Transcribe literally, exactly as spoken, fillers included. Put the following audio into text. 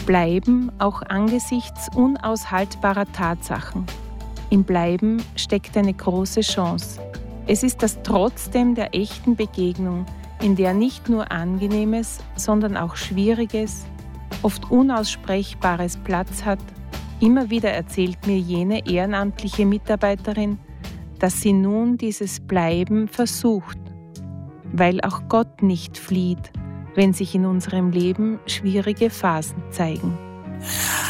Bleiben auch angesichts unaushaltbarer Tatsachen. Im Bleiben steckt eine große Chance. Es ist das Trotzdem der echten Begegnung, in der nicht nur Angenehmes, sondern auch Schwieriges, oft Unaussprechbares Platz hat. Immer wieder erzählt mir jene ehrenamtliche Mitarbeiterin, dass sie nun dieses Bleiben versucht, weil auch Gott nicht flieht, wenn sich in unserem Leben schwierige Phasen zeigen.